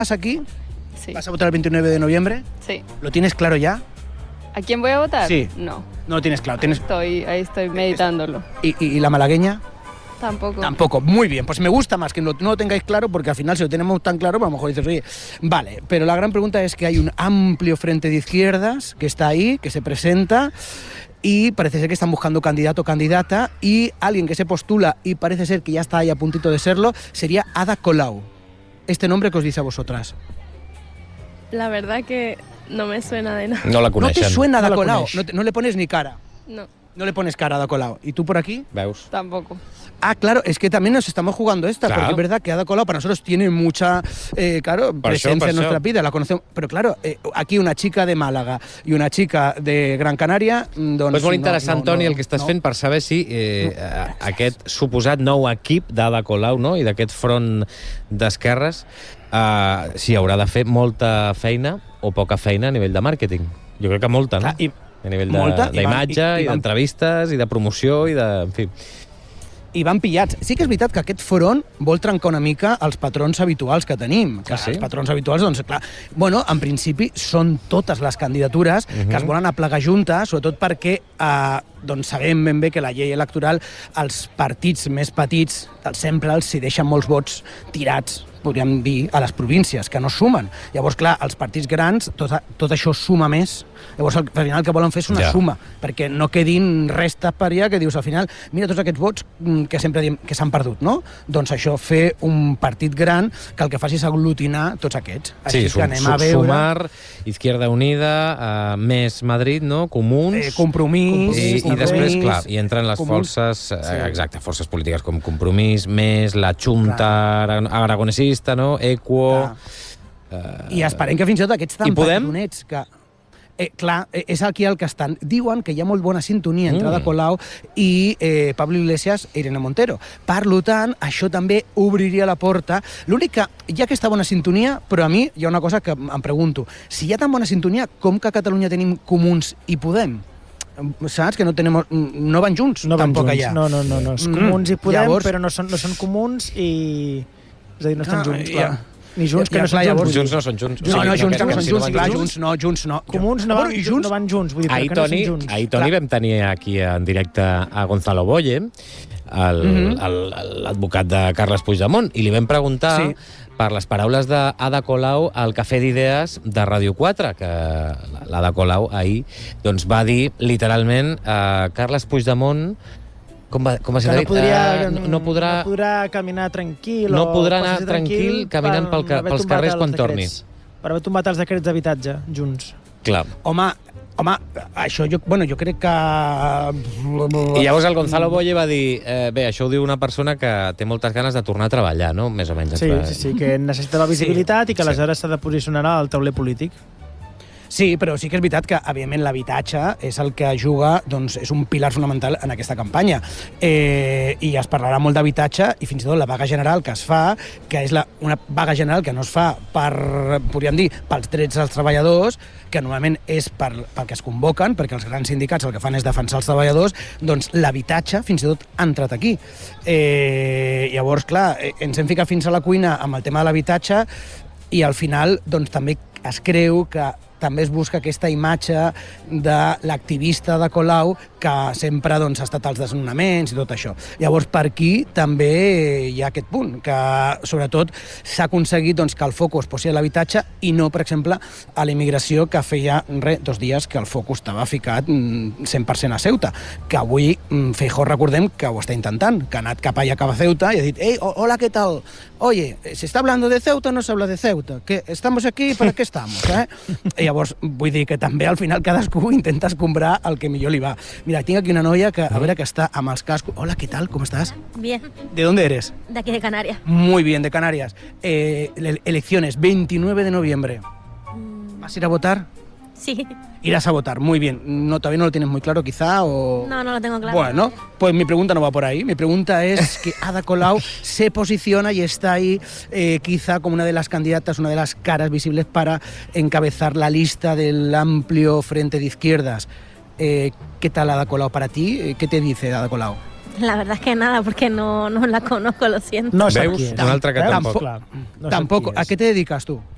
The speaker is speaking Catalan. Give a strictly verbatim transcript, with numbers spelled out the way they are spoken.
¿Estás aquí? Sí. ¿Vas a votar el veintinueve de noviembre? Sí. ¿Lo tienes claro ya? ¿A quién voy a votar? Sí. No. No lo tienes claro. Tienes... Estoy, ahí estoy meditándolo. ¿Y, y, y la malagueña? Tampoco. Tampoco. Muy bien. Pues me gusta más que no, no lo tengáis claro, porque al final si lo tenemos tan claro, pues a lo mejor dices, oye, vale. Pero la gran pregunta es que hay un amplio frente de izquierdas que está ahí, que se presenta, y parece ser que están buscando candidato o candidata, y alguien que se postula y parece ser que ya está ahí a puntito de serlo, sería Ada Colau. Este nombre que os dice a vosotras. La verdad que no me suena de nada. No la ¿No coneixen. te suena Ada No la Colau? coneix. No, te- no le pones ni cara. No. No le pones cara a Ada Colau. ¿Y tú por aquí? Veus? Tampoco. Ah, claro, es que también nos estamos jugando esta, Claro. porque es verdad que Ada Colau para nosotros tiene mucha, eh, claro, Per presencia això, per en nuestra això. vida, la conocemos. Pero claro, eh, aquí una chica de Málaga y una chica de Gran Canaria, mm, doncs... Però és molt no, interessant, no, Toni, no, el que estàs no. fent per saber si eh, eh, aquest suposat nou equip d'Ada Colau, no?, i d'aquest front d'esquerres, eh, si haurà de fer molta feina o poca feina a nivell de màrqueting. Jo crec que molta, no? Clar, i, A nivell molta, i van- d'imatge, i- i i, van- d'entrevistes, i de promoció, i de... En fi. I van pillats. Sí que és veritat que aquest front vol trencar una mica els patrons habituals que tenim. Que Ah, sí? Els patrons habituals, doncs, clar... Bueno, en principi són totes les candidatures uh -huh. que es volen aplegar juntes, sobretot perquè eh, doncs sabem ben bé que la llei electoral, els partits més petits, sempre els hi deixen molts vots tirats, podríem dir, a les províncies, que no sumen. Llavors, clar, els partits grans, tot, tot això suma més. Llavors, al final, el que volen fer és una Ja. suma, perquè no quedin restes per allà que dius, al final, mira tots aquests vots mm, que sempre diem que s'han perdut, no? Doncs això, fer un partit gran que el que faci és aglutinar tots aquests. Així Sí, que anem a veure... Sumar, Izquierda Unida, eh, més Madrid, no?, Comuns... Eh, compromís... I, i compromís, després, clar, hi entren les Comuns. forces, eh, Sí. exacte, forces polítiques com Compromís, més la Junta ara- Aragonesista, no?, Equo... Eh, I esperem que fins i tot aquests tan I Podem? petonets que... Eh, clar, eh, és aquí el que estan. Diuen que hi ha molt bona sintonia entre Mm. Ada Colau i eh, Pablo Iglesias i Irene Montero. Per tant, això també obriria la porta. L'únic que hi ha aquesta bona sintonia, però a mi hi ha una cosa que em pregunto. Si hi ha tan bona sintonia, com que a Catalunya tenim Comuns i Podem? Saps? Que no, tenem, no van junts, No van tampoc junts. allà. No, no, no, no. És Mm. comuns i Podem, Llavors- però no són, no són comuns i... És a dir, no estan Clar, junts, ja. clar. Ni junts, Ja, que ja, no són clar, junts. llavors- vull dir. Junts no són junts. No, no, junts que no són junts, van clar, junts. junts no, junts no. Comuns no Bueno, van, i junts, no van junts, vull dir, Ahir, però que no Toni, són junts. ahir, Toni, Clar. vam tenir aquí en directe a Gonzalo Boye, el- Mhm. el- el- l'advocat de Carles Puigdemont, i li vam preguntar Sí. per les paraules d'Ada Colau al Cafè d'Idees de Ràdio quatre, que l'Ada Colau ahir doncs, va dir literalment a Carles Puigdemont com va, com va Que ser no dit? podria, Eh, no, no podrà... no podrà caminar tranquil. no o podrà anar passejar tranquil caminant pel ca- haver pels tombat carrers els quan decrets. Per haver tombat els decrets d'habitatge, junts. Clar. Home, home, això jo, bueno, jo crec que... I llavors el Gonzalo Boye va dir eh, bé, això ho diu una persona que té moltes ganes de tornar a treballar, no? Més o menys. Sí, ens va- sí, sí, que necessita la visibilitat i que sí. aleshores s'ha de posicionar al tauler polític. Sí, però sí que és veritat que, evidentment, l'habitatge és el que juga, doncs, és un pilar fonamental en aquesta campanya. Eh, I es parlarà molt d'habitatge i fins i tot la vaga general que es fa, que és la, una vaga general que no es fa per, podríem dir, pels drets dels treballadors, que normalment és per, pel que es convoquen, perquè els grans sindicats el que fan és defensar els treballadors, doncs l'habitatge fins i tot ha entrat aquí. Eh, llavors, clar, eh, ens hem ficat fins a la cuina amb el tema de l'habitatge i al final doncs, també es creu que també es busca aquesta imatge de l'activista de Colau que sempre doncs, ha estat als desnonaments i tot això. Llavors, per aquí també hi ha aquest punt, que sobretot s'ha aconseguit doncs, que el focus es posi a l'habitatge i no, per exemple, a la immigració, que feia re, dos dies que el focus estava ficat mm, cent per cent a Ceuta, que avui mm, Feijóo recordem que ho està intentant, que ha anat cap allà, cap a Ceuta, i ha dit, ei, hola, ¿qué tal? Oye, ¿se está hablando de Ceuta o no se habla de Ceuta? ¿Que estamos aquí, ¿para qué estamos? Eh? I llavors, vull dir que també al final cadascú intenta escombrar el que millor li va. Mira, tinc aquí una noia que, a veure, que està amb els cascos. Hola, ¿qué tal? ¿Cómo estás? Bien, ¿De dónde eres? de aquí de Canarias. Muy bien, de Canarias. Eh, le- elecciones, veintinueve de noviembre. Mm, ¿Vas a ir a votar? Sí, Irás a votar, muy bien. No, todavía no lo tienes muy claro, quizá, o... no, no lo tengo claro. Bueno, pues mi pregunta no va por ahí. Mi pregunta es que Ada Colau se posiciona y está ahí eh, quizá como una de las candidatas, una de las caras visibles para encabezar la lista del amplio frente de izquierdas. Eh, ¿Qué tal Ada Colau para ti? ¿Qué te dice Ada Colau? La verdad es que nada, porque no, no la conozco, lo siento. No sap Veus? qui és. Un altre que Veus? tampoc. Clar, no sap Tampoco. qui ¿A és. qué te dedicas tú?